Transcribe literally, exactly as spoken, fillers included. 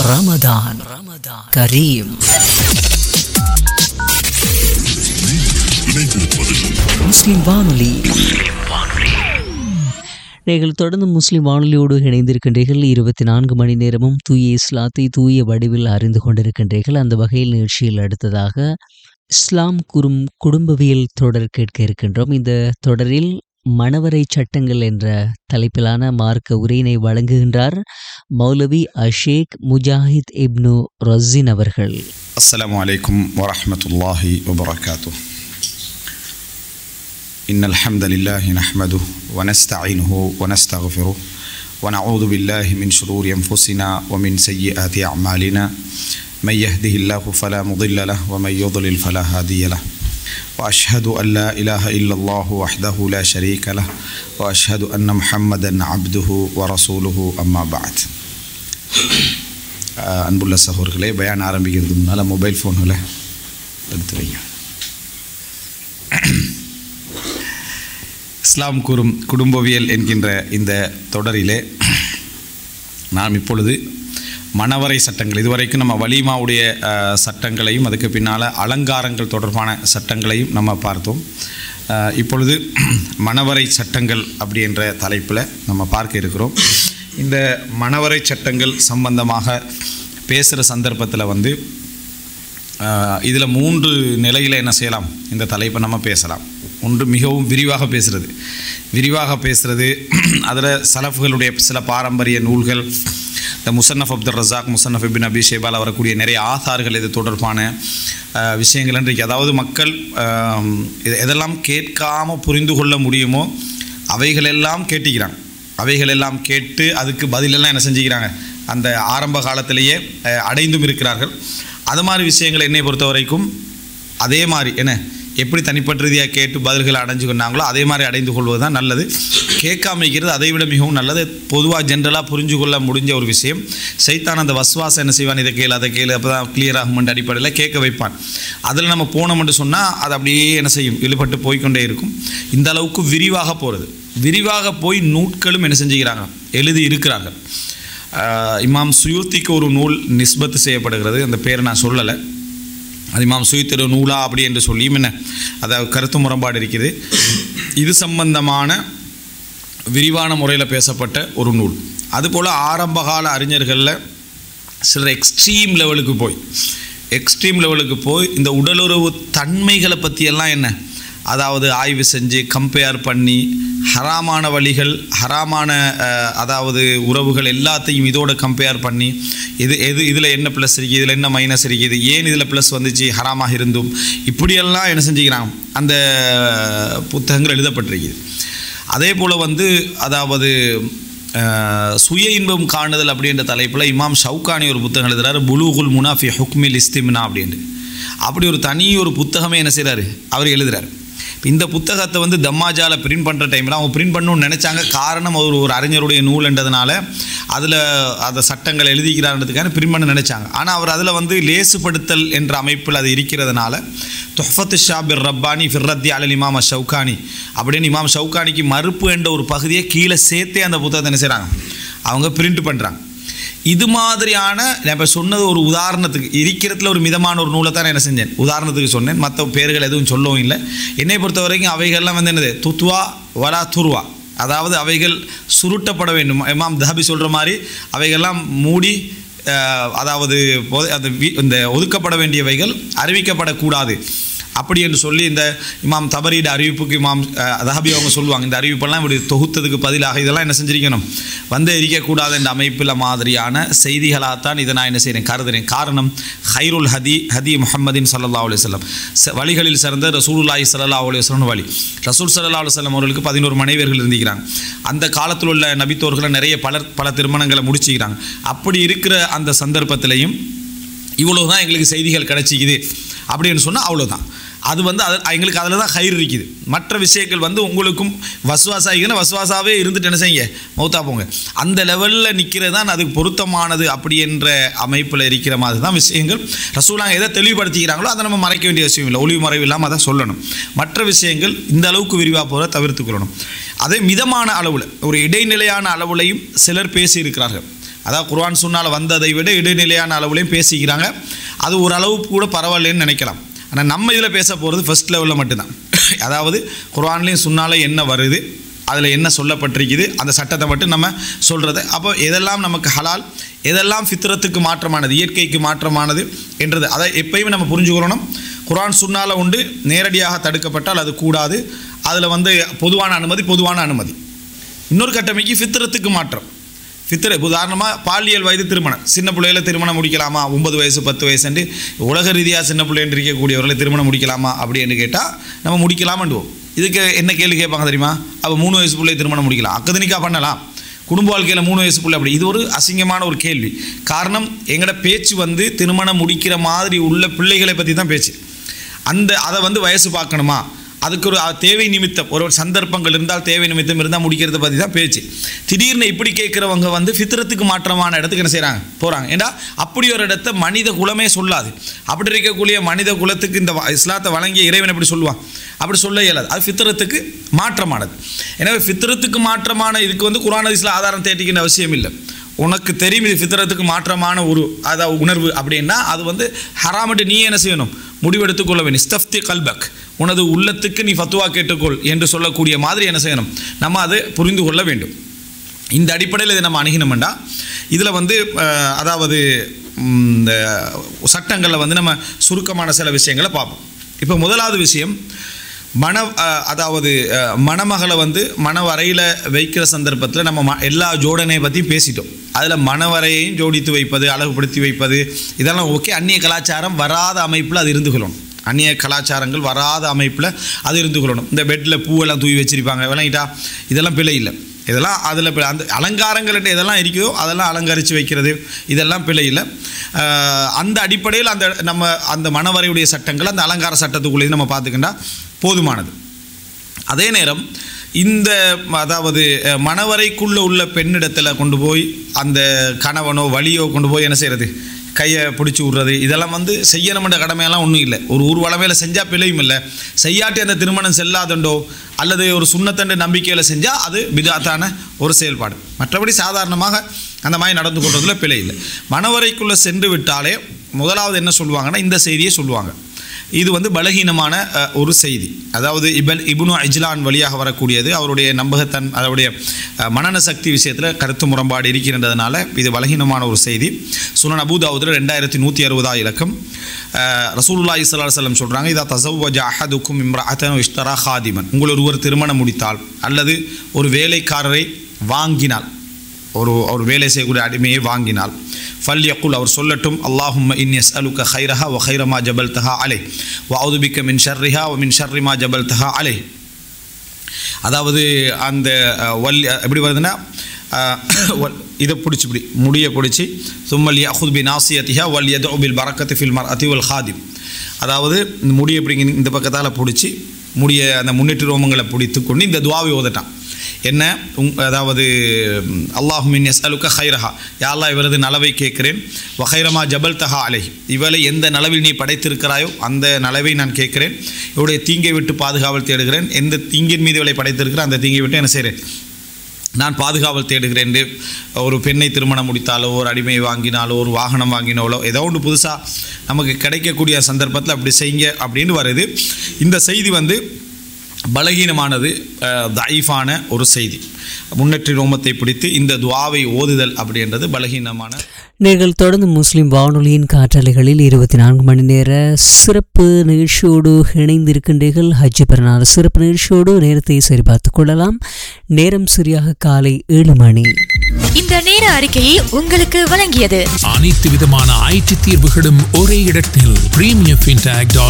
ரமதான் ரமதான் கரீம். முஸ்லிம் வானொலி நீங்கள் தொடர்ந்து முஸ்லிம் வானொலியோடு இணைந்திருக்கின்றீர்கள். இருபத்தி நான்கு மணி நேரமும் தூய இஸ்லாத்தை தூய வடிவில் அறிந்து கொண்டிருக்கின்றீர்கள். அந்த வகையில் நிகழ்ச்சியில் அடுத்ததாக இஸ்லாம் கூறும் குடும்பவியல் தொடர் கேட்க இருக்கின்றோம். இந்த தொடரில் மணவரை சட்டங்கள் என்ற தலைப்பிலான மார்க்க உரையினை வழங்குகின்றார் மௌலவி அஷேக் முஜாஹித் இப்னு ரஸின் அவர்கள். அஸ்ஸலாமு அலைக்கும் வரஹ்மத்துல்லாஹி வபரகாத்துஹ். இன்னல் ஹம்தலில்லாஹி நஹ்மதுஹு வ நஸ்தஈனுஹு வ நஸ்தக்ஃபிருஹு வ நஊது பில்லாஹி மின் ஷுரூரி அன்ஃபுஸினா வ மின் ஸய்யிஆத்தி அஅமாலினா மன் யஹ்திஹில்லாஹு ஃபலா முضில்ல லஹு வ மன் யுضلل ஃபலா ஹாதிய லஹு வ அஷ்ஹது அன் லா இலாஹ இல்லல்லாஹு வஹ்தஹு லா ஷரீக லஹு வ அஷ்ஹது அன்ன முஹம்மதன் அப்துஹு வ ரசூலுஹு அம்மா பஅத். அன்புள்ள சகோதரர்களே, பயான் ஆரம்பிக்கிறது முன்னால் மொபைல் ஃபோன்களை எடுத்து வைங்க. இஸ்லாம் கூறும் குடும்பவியல் என்கின்ற இந்த தொடரிலே நாம் இப்பொழுது மணவரை சட்டங்கள், இதுவரைக்கும் நம்ம வலிமாவுடைய சட்டங்களையும் அதுக்கு பின்னால் அலங்காரங்கள் தொடர்பான சட்டங்களையும் நம்ம பார்த்தோம். இப்பொழுது மணவரை சட்டங்கள் அப்படி என்ற தலைப்பில் நம்ம பார்க்க இருக்கிறோம். இந்த மணவரை சட்டங்கள் சம்பந்தமாக பேசுகிற சந்தர்ப்பத்தில் வந்து இதில் மூன்று நிலையில் என்ன செய்யலாம், இந்த தலைப்பை நம்ம பேசலாம். ஒன்று மிகவும் விரிவாக பேசுகிறது விரிவாக பேசுகிறது அதில் சலஃப்களுடைய சில பாரம்பரிய நூல்கள், இந்த முசன்னஃப் அப்துல் ரஸாக், முசன்னஃப் இப்னு அபி ஷைபால் வரக்கூடிய நிறைய ஆதார்கள் இது தொடர்பான விஷயங்கள் இன்றைக்கு, அதாவது மக்கள் எதெல்லாம் கேட்காமல் புரிந்து கொள்ள முடியுமோ அவைகளெல்லாம் கேட்டுக்கிறாங்க. அவைகளெல்லாம் கேட்டு அதுக்கு பதிலெல்லாம் என்ன செஞ்சுக்கிறாங்க, அந்த ஆரம்ப காலத்திலேயே அடைந்தும் இருக்கிறார்கள். அது மாதிரி விஷயங்களை என்னை பொறுத்த வரைக்கும் அதே மாதிரி என்ன எப்படி தனிப்பட்ட ரீதியாக கேட்டு பதில்களை அடைஞ்சு கொண்டாங்களோ அதே மாதிரி அடைந்து கொள்வது தான் நல்லது. கேட்காம இருக்கிறது அதை விட மிகவும் நல்லது. பொதுவாக ஜென்ரலாக புரிஞ்சு கொள்ள முடிஞ்ச ஒரு விஷயம். சைத்தான் அந்த வஸ்வாசம் என்ன செய்வான், இதை கேளு அதை கேளு அப்போ தான் கிளியர் ஆகுமென்ற அடிப்படையில் கேட்க வைப்பான். அதில் நம்ம போனோம்னு சொன்னால் அது அப்படியே என்ன செய்யும், இழுபட்டு போய்கொண்டே இருக்கும். இந்த அளவுக்கு விரிவாக போகிறது, விரிவாக போய் நூட்களும் என்ன செஞ்சுக்கிறாங்க, எழுதி இருக்கிறார்கள். இமாம் சுயூத்திக்கு ஒரு நூல் நிஸ்பத்து செய்யப்படுகிறது, அந்த பேரை நான் சொல்லலை. அது இமாம் சுயூத்திர நூலா அப்படி என்று சொல்லியும் என்ன அதாவது கருத்து முரண்பாடு இருக்குது. இது சம்பந்தமான விரிவான முறையில் பேசப்பட்ட ஒரு நூல். அதுபோல் ஆரம்பகால அறிஞர்களில் சிலர் எக்ஸ்ட்ரீம் லெவலுக்கு போய் எக்ஸ்ட்ரீம் லெவலுக்கு போய் இந்த உடலுறவு தன்மைகளை பற்றியெல்லாம் என்ன அதாவது ஆய்வு செஞ்சு கம்பேர் பண்ணி ஹராமான வழிகள், ஹராமான அதாவது உறவுகள் எல்லாத்தையும் இதோட கம்பேர் பண்ணி இது எது இதில் என்ன ப்ளஸ் இருக்குது, இதில் என்ன மைனஸ் இருக்குது, ஏன் இதில் ப்ளஸ் வந்துச்சு ஹராமாக இருந்தும், இப்படியெல்லாம் என்ன செஞ்சுக்கிறாங்க அந்த புத்தகங்கள் எழுதப்பட்டிருக்குது. அதே போல் வந்து அதாவது சுய இன்பம் காணுதல் அப்படின்ற தலைப்பில் இமாம் ஷவுகானி ஒரு புத்தகம் எழுதுகிறார், புலூகுல் முனாஃபி ஹுக்மில் இஸ்திம்னா அப்படின்ட்டு. அப்படி ஒரு தனி ஒரு புத்தகமே என்ன செய்கிறாரு அவர் எழுதுகிறார். இந்த புத்தகத்தை வந்து தம்மாஜாவில் பிரிண்ட் பண்ணுற டைமில் அவங்க பிரிண்ட் பண்ணணும்னு நினச்சாங்க. காரணம் அவர் ஒரு அறிஞருடைய நூல்ன்றதுனால அதில் அந்த சட்டங்கள் எழுதிக்கிறான்றதுக்கான பிரிண்ட் பண்ண நினச்சாங்க. ஆனால் அவர் அதில் வந்து லேசுப்படுத்தல் என்ற அமைப்பில் அது இருக்கிறதுனால துஹ்ஃபத்து ஷாபிர் ரப்பானி ஃபிர்ரத்தி அலல் இமாம் ஷவுகானி அப்படின்னு இமாம் ஷவுகானிக்கு மறுப்பு என்ற ஒரு பகுதியை கீழே சேர்த்தே அந்த புத்தகத்தை என்ன செய்கிறாங்க அவங்க பிரிண்ட் பண்ணுறாங்க. இது மாதிரியான நான் இப்போ சொன்னது ஒரு உதாரணத்துக்கு இருக்கிறதுல ஒரு மிதமான ஒரு நூலை தான் நான் என்ன செஞ்சேன் உதாரணத்துக்கு சொன்னேன். மற்ற பேர்கள் எதுவும் சொல்லவும் இல்லை. என்னை பொறுத்த வரைக்கும் அவைகள்லாம் வந்து என்னது துத்வா வலா துர்வா, அதாவது அவைகள் சுருட்டப்பட வேண்டும். இமாம் தஹபி சொல்கிற மாதிரி அவைகள்லாம் மூடி அதாவது அந்த இந்த ஒதுக்கப்பட வேண்டியவைகள் அறிவிக்கப்படக்கூடாது அப்படி என்று சொல்லி இந்த இமாம் தபரியோட அறிவிப்புக்கு இமாம் தஹபி அவங்க சொல்லுவாங்க, இந்த அறிவிப்பெல்லாம் இப்படி தொகுத்ததுக்கு பதிலாக இதெல்லாம் என்ன செஞ்சிருக்கணும் வந்து இருக்கக்கூடாது என்ற அமைப்பில் மாதிரியான செய்திகளாகத்தான் இதை நான் என்ன செய்கிறேன் கருதுகிறேன். காரணம் ஹைருல் ஹதி ஹதி முஹம்மதின் ஸல்லல்லாஹு அலைஹி வஸல்லம், வழிகளில் சிறந்த ரசூலுல்லாஹி ஸல்லல்லாஹு அலைஹி வஸல்லம் வழி. ரசூல் ஸல்லல்லாஹு அலைஹி வஸல்லம் அவர்களுக்கு பதினோரு மனைவியர்கள் இருந்திருக்கிறாங்க. அந்த காலத்தில் உள்ள நபித்தோர்களை நிறைய பலர் பல திருமணங்களை முடிச்சுக்கிறாங்க. அப்படி இருக்கிற அந்த சந்தர்ப்பத்திலையும் இவ்வளோ தான் எங்களுக்கு செய்திகள் கிடைச்சிக்குது அப்படின்னு சொன்னால் அவ்வளோதான். அது வந்து அது எங்களுக்கு அதில் தான் ஹைர் இருக்குது. மற்ற விஷயங்கள் வந்து உங்களுக்கும் வசுவாசாகிங்கன்னா வசுவாசாவே இருந்துட்டு என்ன செய்யுங்க மௌத்தா போங்க. அந்த லெவலில் நிற்கிறது தான் அதுக்கு பொருத்தமானது அப்படி என்ற அமைப்பில் இருக்கிற மாதிரி தான் விஷயங்கள். ரசூலாங்க எதை தெளிவுபடுத்திக்கிறாங்களோ அதை நம்ம மறைக்க வேண்டிய விஷயம் இல்லை, ஒளிவு மறைவு இல்லாமல் அதை சொல்லணும். மற்ற விஷயங்கள் இந்த அளவுக்கு விரிவாக போகிற தவிர்த்து கொள்ளணும். அதே மிதமான அளவில் ஒரு இடைநிலையான அளவுலையும் சிலர் பேசியிருக்கிறார்கள். அதாவது குர்ஆன் சுன்னால வந்ததை விட இடைநிலையான அளவுலையும் பேசிக்கிறாங்க. அது ஓரளவு கூட பரவாயில்லைன்னு நினைக்கலாம். ஆனால் நம்ம இதில் பேச போகிறது ஃபஸ்ட் லெவலில் மட்டும்தான். அதாவது குர்ஆன்லேயும் சுன்னால என்ன வருது, அதில் என்ன சொல்லப்பட்டிருக்குது, அந்த சட்டத்தை மட்டும் நம்ம சொல்கிறது. அப்போ எதெல்லாம் நமக்கு ஹலால், எதெல்லாம் ஃபித்ரத்துக்கு மாற்றமானது, இயற்கைக்கு மாற்றமானது என்றது அதை எப்பயுமே நம்ம புரிஞ்சுக்கிறோம். குர்ஆன் சுன்னால உண்டு நேரடியாக தடுக்கப்பட்டால் அது கூடாது. அதில் வந்து பொதுவான அனுமதி பொதுவான அனுமதி. இன்னொரு கட்டமைக்கு ஃபித்ரத்துக்கு மாற்றம். ஃபித்ர உதாரணமாக பாலியல் வயது திருமணம், சின்ன பிள்ளைகளை திருமணம் முடிக்கலாமா, ஒன்பது வயசு பத்து வயசுண்டு உலக ரீதியாக சின்ன பிள்ளைன்னு இருக்கக்கூடியவர்களை திருமணம் முடிக்கலாமா அப்படின்னு கேட்டால் நம்ம முடிக்கலாமாண்டுவோம். இதுக்கு என்ன கேள்வி கேட்பாங்க தெரியுமா? அப்போ மூணு வயசு பிள்ளை திருமணம் முடிக்கலாம், அக்கதனிக்கா பண்ணலாம், குடும்ப வாழ்க்கையில் மூணு வயசு பிள்ளை அப்படி. இது ஒரு அசிங்கமான ஒரு கேள்வி. காரணம், எங்களோட பேச்சு வந்து திருமணம் முடிக்கிற மாதிரி உள்ள பிள்ளைகளை பற்றி தான் பேச்சு. அந்த அதை வந்து வயசு பார்க்கணுமா, அதுக்கு ஒரு தேவை நிமித்தம் ஒரு சந்தர்ப்பங்கள் இருந்தால் தேவை நிமித்தம் இருந்தால் முடிக்கிறத பற்றி தான் பேச்சு. திடீர்னு இப்படி கேட்குறவங்க வந்து ஃபித்ரத்துக்கு மாற்றமான இடத்துக்கு என்ன செய்கிறாங்க, போகிறாங்க. ஏன்னா அப்படி ஒரு இடத்த மனித குலமே சொல்லாது. அப்படி இருக்கக்கூடிய மனித குலத்துக்கு இந்த இஸ்லாத்தை வழங்கிய இறைவன் எப்படி சொல்லுவான், அப்படி சொல்ல இயலாது. அது ஃபித்ரத்துக்கு மாற்றமானது. எனவே ஃபித்ரத்துக்கு மாற்றமான இதுக்கு வந்து குர்ஆன் ஹதீஸ்ல ஆதாரம் தேடிக்கின்ற அவசியம் இல்லை. உனக்கு தெரியும் இது ஃபித்ரத்துக்கு மாற்றமான ஒரு அதாவது உணர்வு அப்படின்னா அது வந்து ஹராமட்டு நீ என்ன செய்யணும், முடிவெடுத்துக்கொள்ள வேண்டும். இஸ்தஃப்தி கல்பக், உனது உள்ளத்துக்கு நீ ஃபத்வா கேட்டுக்கொள் என்று சொல்லக்கூடிய மாதிரி என்ன செய்யணும், நம்ம அதை புரிந்து கொள்ள வேண்டும். இந்த அடிப்படையில் இதை நம்ம அணுகினோம்னா இதில் வந்து அதாவது இந்த சட்டங்களில் வந்து நம்ம சுருக்கமான சில விஷயங்களை பார்ப்போம். இப்போ முதலாவது விஷயம், மண அதாவது மணமகளை வந்து மணவரையில் வைக்கிற சந்தர்ப்பத்தில் நம்ம ம எல்லா ஜோடனையை பற்றி பேசிட்டோம். அதில் மணவரையையும் ஜோடித்து வைப்பது, அழகுபடுத்தி வைப்பது இதெல்லாம் ஓகே. அந்நிய கலாச்சாரம் வராத அமைப்பில் அது இருந்து கொள்ளணும். அந்நிய கலாச்சாரங்கள் வராத அமைப்பில் அது இருந்து கொள்ளணும். இந்த பெட்டில் பூவெல்லாம் தூவி வச்சுருப்பாங்க, விளங்கிட்டா, இதெல்லாம் பிழை இல்லை. இதெல்லாம் அதில் அந்த அலங்காரங்கள்ட்ட எதெல்லாம் இருக்குதோ அதெல்லாம் அலங்கரித்து வைக்கிறது இதெல்லாம் பிழை இல்லை. அந்த அடிப்படையில் அந்த நம்ம அந்த மணவரையுடைய சட்டங்கள் அந்த அலங்கார சட்டத்துக்குள்ளேயும் நம்ம பார்த்துக்கிட்டா போதுமானது. அதே நேரம் இந்த அதாவது மணவரைக்குள்ளே உள்ள பெண்ணிடத்தில் கொண்டு போய் அந்த கணவனோ வலியோ கொண்டு போய் என்ன செய்கிறது, கையை பிடிச்சி விட்றது இதெல்லாம் வந்து செய்யணுமென்ற கடமையெல்லாம் ஒன்றும் இல்லை. ஒரு ஊர்வலமையில் செஞ்சால் பிழையும் இல்லை. செய்யாட்டி அந்த திருமணம் செல்லாதண்டோ அல்லது ஒரு சுண்ணத்தண்டு நம்பிக்கையில் செஞ்சால் அது பிதாத்தான ஒரு செயல்பாடு. மற்றபடி சாதாரணமாக அந்த மாதிரி நடந்து கொள்றதுல பிழை இல்லை. மணவரைக்குள்ளே சென்று விட்டாலே முதலாவது என்ன சொல்லுவாங்கன்னா இந்த செய்தியை சொல்லுவாங்க. இது வந்து பலகீனமான ஒரு செய்தி. அதாவது இபன் இப்னு இஜ்லான் வழியாக வரக்கூடியது. அவருடைய நம்பகத்தன் அவருடைய மனன சக்தி விஷயத்தில் கருத்து முரண்பாடு இருக்கின்றதுனால இது பலகீனமான ஒரு செய்தி. சுனன் அபூ தாவூதில் ரெண்டாயிரத்தி நூற்றி அறுபதாவது இலக்கம். ரசூலுல்லாஹி ஸல்லல்லாஹு அலைஹி வஸல்லம் சொல்கிறாங்க, இதா தஸவ்வஜ அஹதுக்கும் இம்ரஅத்தன் இஷ்தரா ஹாதிமன், உங்கள் ஒருவர் திருமணம் முடித்தால் அல்லது ஒரு வேலைக்காரரை வாங்கினால், ஒரு ஒரு வேலை செய்யக்கூடிய அடிமையை வாங்கினால், ஃபல் யக்குல் அவர் சொல்லட்டும், அல்லாஹும்ம இன்னி அஸ்அலுக ஹைரஹா வ ஹைர மா ஜபல்தஹா அலைஹ் வ அஊது பிக்க மின் ஷர்ரிஹா வ மின் ஷர்ரி மா ஜபல்தஹா அலைஹ். அதாவது அந்த வல் எப்படி வருதுன்னா இதை பிடிச்சி இப்படி முடியை பிடிச்சி சும்மல் யஹுத் பி நாசியத்திஹா வல் யதுஉ பில் பரக்கத்தி ஃபில் மர்அத்தி வல் ஹாதிம். அதாவது இந்த முடியை இப்படி இந்த பக்கத்தால் பிடிச்சி முடிய அந்த முன்னேற்ற ரோமங்களை பிடித்து கொண்டு இந்த துவாவை ஓதட்டான். என்ன அதாவது அல்லாஹும்ம இன்னி அஸ்அலுக ஹைரஹா, யா அல்லாஹ் இவரது நலவை கேட்கிறேன், வ ஹைரமா ஜபல்தஹா அலைஹ், இவளை எந்த நலவில் நீ படைத்திருக்கிறாயோ அந்த நலவை நான் கேட்கிறேன், இவருடைய தீங்கை விட்டு பாதுகாவல் தேடுகிறேன், எந்த தீங்கின் மீது இவளை படைத்திருக்கிற அந்த தீங்கை விட்டு என்ன செய்கிறேன் நான் பாதுகாவல் தேடுகிறேன். ஒரு பெண்ணை திருமணம் முடித்தாலோ ஒரு அடிமையை வாங்கினாலோ ஒரு வாகனம் வாங்கினாலோ ஏதோ ஒன்று புதுசாக நமக்கு கிடைக்கக்கூடிய சந்தர்ப்பத்தில் அப்படி செய்யுங்க அப்படின்னு வருது. இந்த செய்தி வந்து பலகீனமானது, தஈஃபான ஒரு செய்தி. முன்னேற்றி ரோமத்தை பிடித்து இந்த துவாவை ஓதுதல் அப்படின்றது பலகீனமான. நீங்கள் தொடர்ந்து முஸ்லிம் வானொலியின் காற்றலைகளில் இருபத்தி நான்கு மணி நேர சிறப்பு நிகழ்ச்சியோடு இணைந்திருக்கின்றீர்கள். ஹஜ் பெருநாள் சிறப்பு நிகழ்ச்சியோடு நேரத்தை சரிபார்த்துக் கொள்ளலாம். நேரம் சரியாக காலை ஏழு மணி. இந்த நேர அறிக்கையை உங்களுக்கு வழங்கியது அனைத்து விதமான ஐடி தீர்வுகளும் ஒரே இடத்தில் பிரீமியம் ஃபின்டெக் டாட்